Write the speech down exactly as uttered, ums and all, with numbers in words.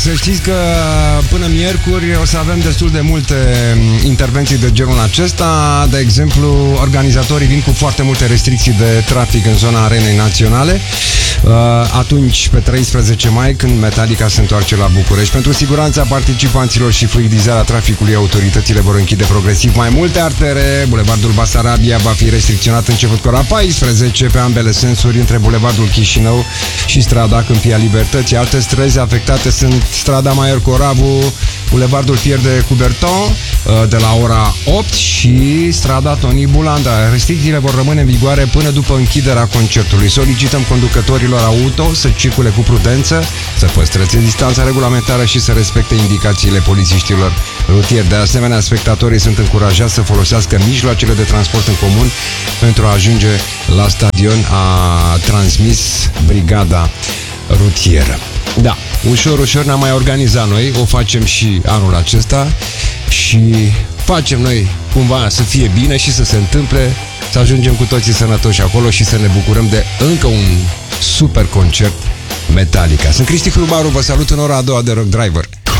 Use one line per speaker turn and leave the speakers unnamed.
să știți că până miercuri o să avem destul de multe intervenții de genul acesta. De exemplu, organizatorii vin cu foarte multe restricții de trafic în zona Arenei Naționale. Atunci, pe treisprezece mai, când Metallica se întoarce la București. Pentru siguranța participanților și fluidizarea traficului, autoritățile vor închide progresiv mai multe artere. Bulevardul Basarabia va fi restricționat începând cu ora paisprezece pe ambele sensuri între Bulevardul Chișinău și strada Câmpia Libertății. Alte străzi afectate sunt strada Maior Corabu, Bulevardul Pierre de Coubertin de la ora opt și strada Tony Bulanda. Restricțiile vor rămâne în vigoare până după închiderea concertului. Solicităm conducătorilor auto să circule cu prudență, să păstreze distanța regulamentară și să respecte indicațiile polițiștilor rutieri. De asemenea, spectatorii sunt încurajați să folosească mijloacele de transport în comun pentru a ajunge la stadion, a transmis brigada rutieră. Da, ușor, ușor ne-am mai organizat noi, o facem și anul acesta și facem noi cumva să fie bine și să se întâmple, să ajungem cu toții sănătoși acolo și să ne bucurăm de încă un super concert Metallica. Sunt Cristi Hrubaru, vă salut în ora a doua de Rock Driver.